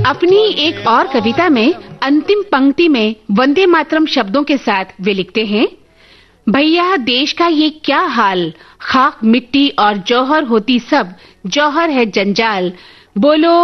अपनी एक और कविता में अंतिम पंक्ति में वंदे मातरम शब्दों के साथ वे लिखते हैं, भैया देश का ये क्या हाल, खाक मिट्टी और जौहर होती सब, जौहर है जंजाल, बोलो